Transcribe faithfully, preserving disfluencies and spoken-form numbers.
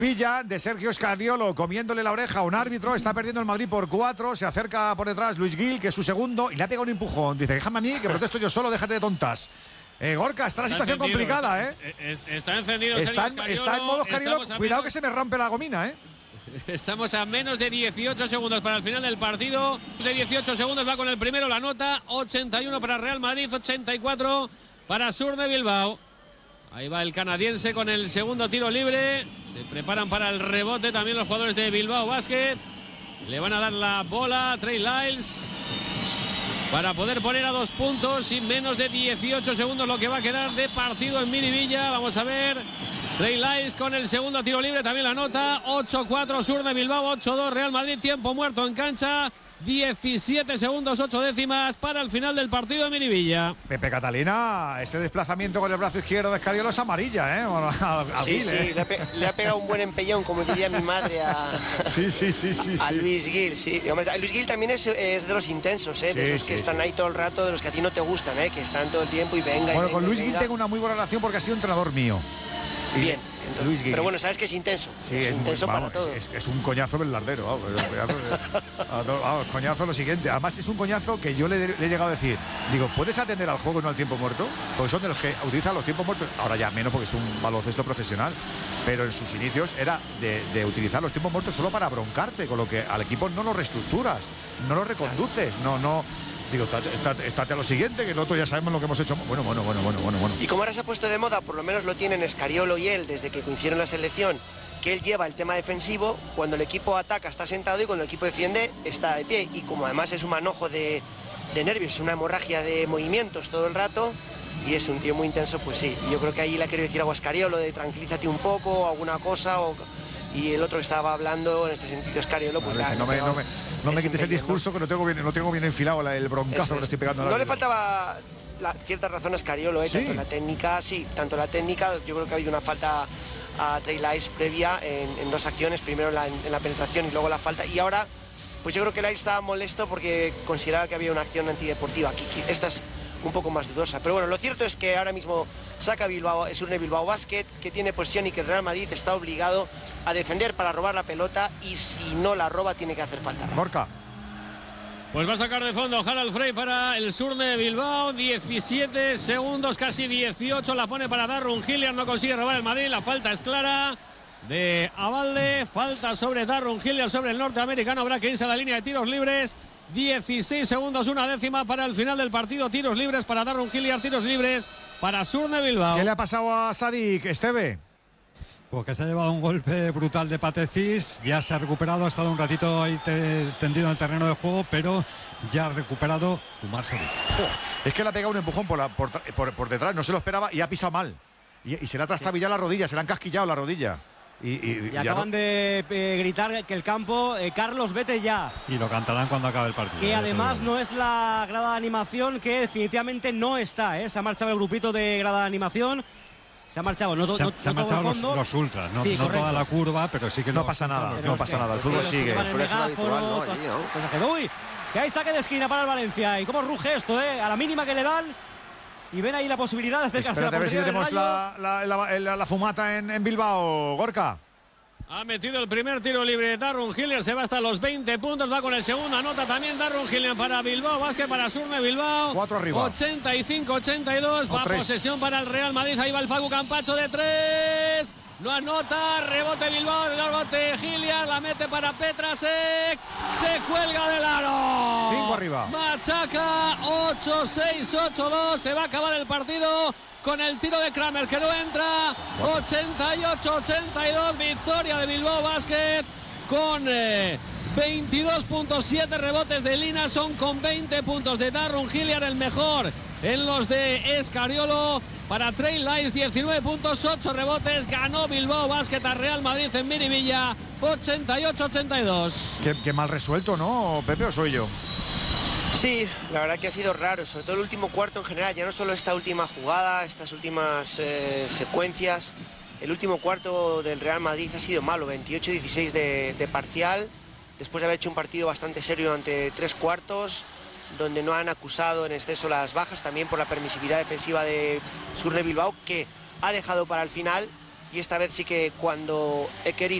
Pilla de Sergio Scariolo comiéndole la oreja a un árbitro. Está perdiendo el Madrid por cuatro. Se acerca por detrás Luis Gil, que es su segundo, y le ha pegado un empujón. Dice, déjame a mí, que protesto yo solo, déjate de tontas. Eh, Gorka, está la está situación complicada, está, ¿eh? Está encendido. Está, en, está en modo Scariolo. Cuidado menos, que se me rompe la gomina, ¿eh? Estamos a menos de dieciocho segundos para el final del partido. De dieciocho segundos va con el primero la nota. ochenta y uno para Real Madrid, ochenta y cuatro para Sur de Bilbao. Ahí va el canadiense con el segundo tiro libre. Se preparan para el rebote también los jugadores de Bilbao Basket. Le van a dar la bola a Trey Lyles para poder poner a dos puntos y menos de dieciocho segundos lo que va a quedar de partido en Miribilla. Vamos a ver. Trey Lyles con el segundo tiro libre, también la nota. ocho cuatro Sur de Bilbao, ocho dos Real Madrid. Tiempo muerto en cancha. diecisiete segundos, ocho décimas para el final del partido de Miribilla. Pepe Catalina, este desplazamiento con el brazo izquierdo de Scariolo es amarilla, ¿eh? A, a sí, Gil, sí, ¿eh? le, ha pe le ha pegado un buen empellón, como diría mi madre a, sí, sí, sí, sí, a sí. Luis Gil. Sí. Hombre, Luis Gil también es, es de los intensos, ¿eh? De sí, esos sí, que están sí. ahí todo el rato, de los que a ti no te gustan, ¿eh? Que están todo el tiempo y venga. Bueno, y con venga, Luis venga. Gil tengo una muy buena relación porque ha sido entrenador mío. Y Bien. Entonces, Luis Gil. Pero bueno, sabes que es intenso. Sí, es, es intenso muy, para vamos, todo. Es, es un coñazo velardero. Vamos, vamos, vamos, coñazo lo siguiente. Además, es un coñazo que yo le, le he llegado a decir. Digo, ¿puedes atender al juego y no al tiempo muerto? Porque son de los que utilizan los tiempos muertos. Ahora ya menos porque es un baloncesto profesional. Pero en sus inicios era de, de utilizar los tiempos muertos solo para broncarte, con lo que al equipo no lo reestructuras, no lo reconduces, no, no. Digo, estate, estate a lo siguiente, que nosotros ya sabemos lo que hemos hecho. Bueno, bueno, bueno, bueno, bueno, bueno. Y como ahora se ha puesto de moda, por lo menos lo tienen Scariolo y él desde que coincidieron en la selección, que él lleva el tema defensivo, cuando el equipo ataca está sentado y cuando el equipo defiende está de pie. Y como además es un manojo de, de nervios, una hemorragia de movimientos todo el rato, y es un tío muy intenso, pues sí. Y yo creo que ahí le ha querido decir algo a Scariolo de tranquilízate un poco, alguna cosa, o... y el otro que estaba hablando en este sentido, Scariolo, pues la, no, me, no me, no me quites el discurso, ¿no? Que lo tengo bien, lo tengo bien enfilado, el broncazo que le estoy pegando. No le faltaba la, cierta razón a Scariolo, ¿eh? ¿Sí? Tanto la técnica, sí, tanto la técnica, yo creo que ha habido una falta a Trey Lyles previa en, en dos acciones, primero en la, en la penetración y luego la falta, y ahora, pues yo creo que Lyles estaba molesto porque consideraba que había una acción antideportiva. Aquí, esta es un poco más dudosa, pero bueno, lo cierto es que ahora mismo saca Bilbao, es un Bilbao Basket que tiene posición y que el Real Madrid está obligado a defender para robar la pelota, y si no la roba tiene que hacer falta. Gorka. Pues va a sacar de fondo Harald Frey para el Sur de Bilbao. diecisiete segundos, casi dieciocho. La pone para Darrun Hilliard. No consigue robar el Madrid. La falta es clara de Abalde. Falta sobre Darrun Hilliard, sobre el norteamericano. Habrá que irse a la línea de tiros libres. dieciséis segundos, una décima para el final del partido. Tiros libres para Darrun Hilliard. Tiros libres para Sur de Bilbao. ¿Qué le ha pasado a Sadik, Esteve? Porque se ha llevado un golpe brutal de Patecis, ya se ha recuperado, ha estado un ratito ahí te, tendido en el terreno de juego, pero ya ha recuperado Umar Sadik. Es que le ha pegado un empujón por, la, por, por, por detrás, no se lo esperaba y ha pisado mal. Y, y se le ha trastabillado la rodilla, se le han casquillado la rodilla. Y, y, y acaban no... de eh, gritar que el campo, eh, Carlos, vete ya. Y lo cantarán cuando acabe el partido. Que además no es la grada de animación, que definitivamente no está, ¿eh? Se ha marchado el grupito de grada de animación. Se ha marchado, no, se, no, se han no marchado los, los ultras, no, sí, no toda la curva, pero sí que no los, pasa nada, los, no pasa nada, el fútbol sí, sigue. El megáfono, ¿no? Uy, que hay saque de esquina para el Valencia. Y cómo ruge esto, ¿eh? A la mínima que le dan. Y ven ahí la posibilidad de acercarse a la portería. A ver si tenemos la, la, la, la, la fumata en, en Bilbao, Gorka. Ha metido el primer tiro libre de Darrun Hilliard, se va hasta los veinte puntos, va con el segundo, anota también Darrun Hilliard para Bilbao, Basket para Sur de Bilbao. Cuatro arriba. ochenta y cinco ochenta y dos, va posesión para el Real Madrid, ahí va el Facu Campacho de tres. No anota, rebote Bilbao, rebote Hilliard, la mete para Petrasek, se cuelga del aro. Cinco arriba. Machaca, ocho seis, ocho dos, se va a acabar el partido con el tiro de Kramer que no entra. ochenta y ocho ochenta y dos, victoria de Bilbao Basket con eh, veintidós punto siete rebotes de Linason, con veinte puntos de Darrun Hilliard, el mejor en los de Scariolo. Para Trey Lyles, diecinueve puntos, ocho rebotes. Ganó Bilbao Basket a Real Madrid en Miribilla, ochenta y ocho ochenta y dos. Qué, qué mal resuelto, ¿no, Pepe, o soy yo? Sí, la verdad que ha sido raro, sobre todo el último cuarto en general, ya no solo esta última jugada, estas últimas eh, secuencias. El último cuarto del Real Madrid ha sido malo, veintiocho dieciséis de, de parcial, después de haber hecho un partido bastante serio durante tres cuartos, donde no han acusado en exceso las bajas, también por la permisividad defensiva de Sur de Bilbao, que ha dejado para el final y esta vez sí que cuando he querido